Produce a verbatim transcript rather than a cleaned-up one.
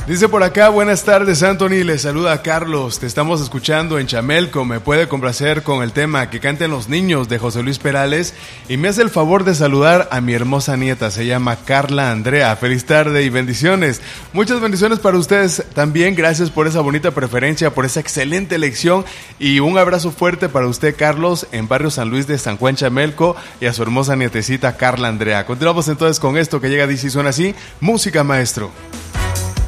Dice por acá, buenas tardes Anthony, le saluda a Carlos, te estamos escuchando en Chamelco, me puede complacer con el tema Que canten los niños de José Luis Perales y me hace el favor de saludar a mi hermosa nieta, se llama Carla Andrea, feliz tarde y bendiciones, muchas bendiciones para ustedes también, gracias por esa bonita preferencia, por esa excelente elección y un abrazo fuerte para usted Carlos en barrio San Luis de San Juan Chamelco y a su hermosa nietecita Carla Andrea. Continuamos entonces con esto que llega, dice y suena así, música maestro.